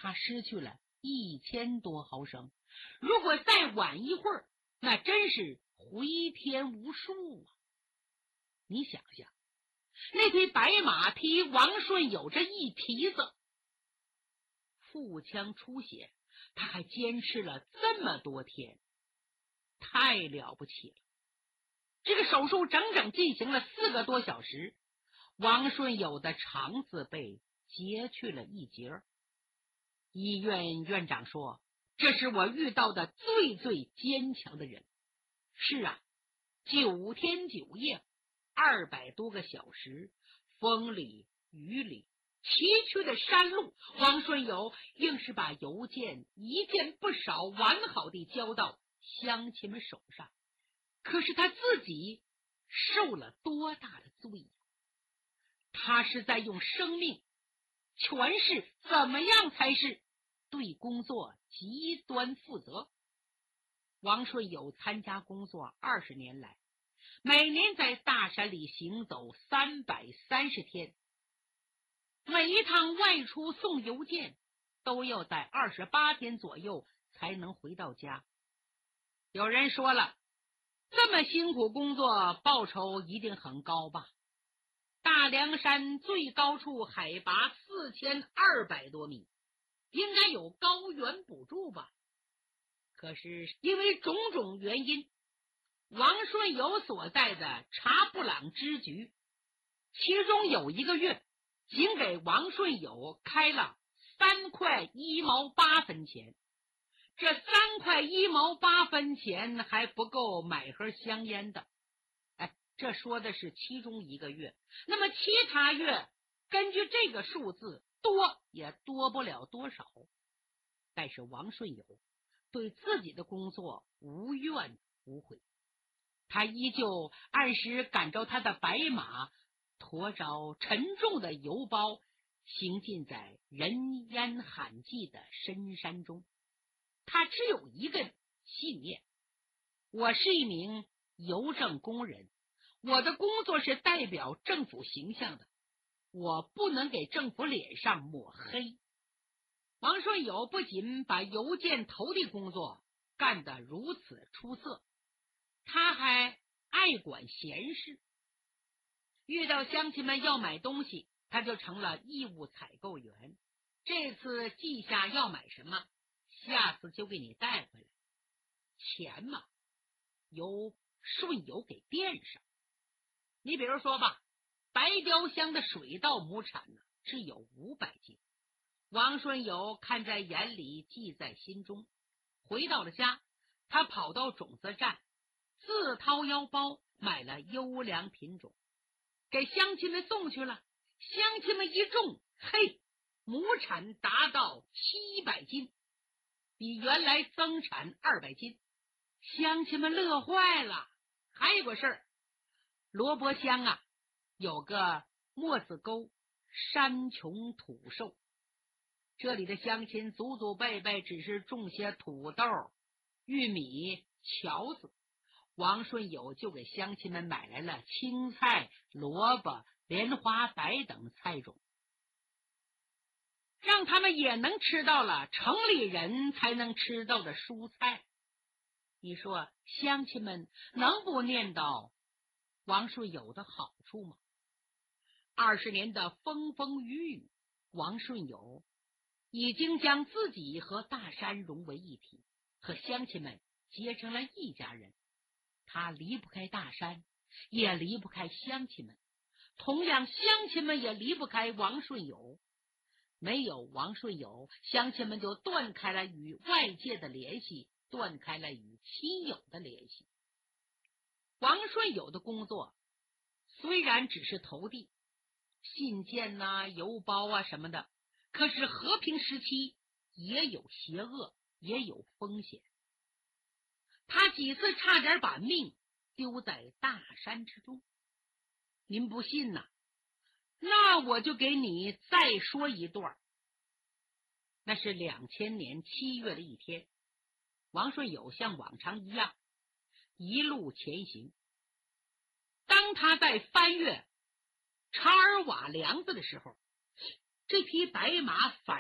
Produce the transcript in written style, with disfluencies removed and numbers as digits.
他失去了1000多毫升，如果再晚一会儿，那真是回天无术啊！你想想，那匹白马踢王顺友这一蹄子，腹腔出血，他还坚持了这么多天，太了不起了。这个手术整整进行了4个多小时，王顺友的肠子被截去了1节。医院院长说，这是我遇到的最坚强的人。是啊，9天9夜，200多个小时，风里雨里，崎岖的山路，王顺友硬是把邮件一件不少完好地交到乡亲们手上。可是他自己受了多大的罪呀！他是在用生命诠释怎么样才是对工作极端负责。王顺友参加工作20年来，每年在大山里行走330天，每一趟外出送邮件都要在28天左右才能回到家。有人说了，这么辛苦工作，报酬一定很高吧？大凉山最高处海拔4200多米，应该有高原补助吧？可是因为种种原因，王顺友所在的查布朗支局，其中有1个月仅给王顺友开了3块1毛8分钱，这3块1毛8分钱还不够买盒香烟的。这说的是其中1个月，那么其他月根据这个数字多也多不了多少。但是王顺友对自己的工作无怨无悔，他依旧按时赶着他的白马，驮着沉重的邮包，行进在人烟罕迹的深山中。他只有一个信念，我是一名邮政工人，我的工作是代表政府形象的，我不能给政府脸上抹黑。王顺友不仅把邮件投递工作干得如此出色，他还爱管闲事。遇到乡亲们要买东西，他就成了义务采购员。这次记下要买什么，下次就给你带回来。钱嘛，由顺友给垫上。你比如说吧，白雕乡的水稻亩产呢只有500斤，王顺友看在眼里，记在心中。回到了家，他跑到种子站，自掏腰包买了优良品种，给乡亲们送去了。乡亲们一种，嘿，亩产达到700斤，比原来增产200斤，乡亲们乐坏了。还有个事儿，罗伯乡啊，有个墨子沟山穷土瘦，这里的乡亲祖祖辈辈只是种些土豆、玉米、荞子，王顺友就给乡亲们买来了青菜、萝卜、莲花白等菜种，让他们也能吃到了城里人才能吃到的蔬菜。你说乡亲们能不念叨王顺友的好处吗？20年的风风雨雨，王顺友已经将自己和大山融为一体，和乡亲们结成了一家人。他离不开大山，也离不开乡亲们，同样乡亲们也离不开王顺友。没有王顺友，乡亲们就断开了与外界的联系，断开了与亲友的联系。王顺友的工作虽然只是投递信件啊、邮包啊什么的，可是和平时期也有邪恶，也有风险。他几次差点把命丢在大山之中。您不信呐？那我就给你再说一段。那是2000年7月的一天，王顺友像往常一样一路前行。当他在翻越查尔瓦梁子的时候，这匹白马反